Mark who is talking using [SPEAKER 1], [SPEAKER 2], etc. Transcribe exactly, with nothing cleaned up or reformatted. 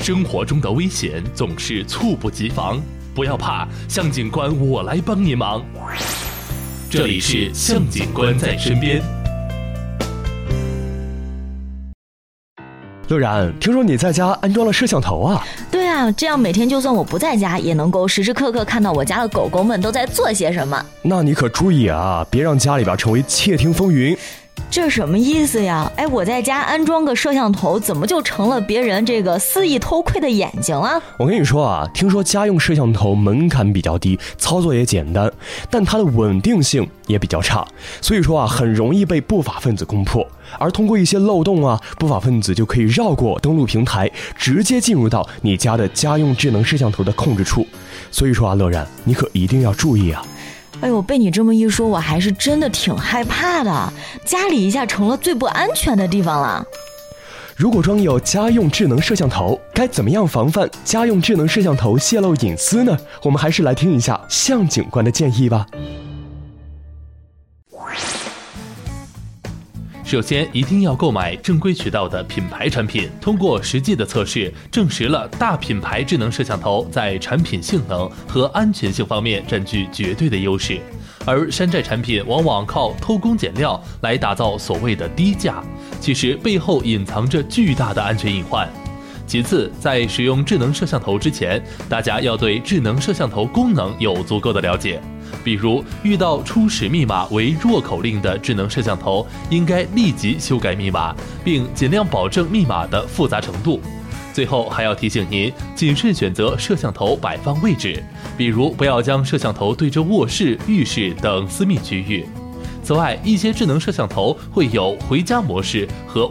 [SPEAKER 1] 生活中的危险总是猝不及防，不要怕，向警官我来帮你忙。这里是向警官在身边。
[SPEAKER 2] 乐然，听说你在家安装了摄像头啊？
[SPEAKER 3] 对啊，这样每天就算我不在家，也能够时时刻刻看到我家的狗狗们都在做些什么。
[SPEAKER 2] 那你可注意啊，别让家里边成为窃听风云。
[SPEAKER 3] 这什么意思呀？哎，我在家安装个摄像头，怎么就成了别人这个肆意偷窥的眼睛了？
[SPEAKER 2] 我跟你说啊，听说家用摄像头门槛比较低，操作也简单，但它的稳定性也比较差，所以说啊，很容易被不法分子攻破。而通过一些漏洞啊，不法分子就可以绕过登录平台，直接进入到你家的家用智能摄像头的控制处。所以说啊，乐然，你可一定要注意啊。
[SPEAKER 3] 哎呦，被你这么一说，我还是真的挺害怕的，家里一下成了最不安全的地方了。
[SPEAKER 2] 如果装有家用智能摄像头，该怎么样防范家用智能摄像头泄露隐私呢？我们还是来听一下向警官的建议吧。
[SPEAKER 1] 首先，一定要购买正规渠道的品牌产品。通过实际的测试，证实了大品牌智能摄像头在产品性能和安全性方面占据绝对的优势，而山寨产品往往靠偷工减料来打造所谓的低价，其实背后隐藏着巨大的安全隐患。其次，在使用智能摄像头之前，大家要对智能摄像头功能有足够的了解。比如，遇到初始密码为弱口令的智能摄像头，应该立即修改密码，并尽量保证密码的复杂程度。最后还要提醒您，谨慎选择摄像头摆放位置，比如不要将摄像头对着卧室、浴室等私密区域。此外，一些智能摄像头会有回家模式和